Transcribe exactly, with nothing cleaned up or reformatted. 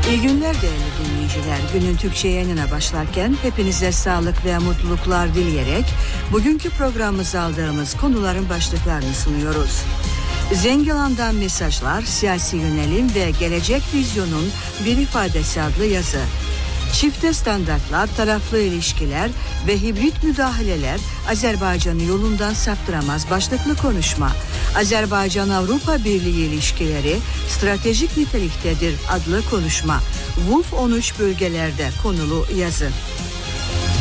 İyi günler değerli dinleyiciler. Günün Türkçe yayınına başlarken hepinize sağlık ve mutluluklar dileyerek bugünkü programımıza aldığımız konuların başlıklarını sunuyoruz. Zengilan'dan mesajlar, siyasi yönelim ve gelecek vizyonun bir ifadesi adlı yazı. Çifte standartlar, taraflı ilişkiler ve hibrit müdahaleler Azerbaycan'ı yolundan saptıramaz başlıklı konuşma. Azerbaycan-Avrupa Birliği ilişkileri stratejik niteliktedir adlı konuşma. Wolf on üç bölgelerde konulu yazı.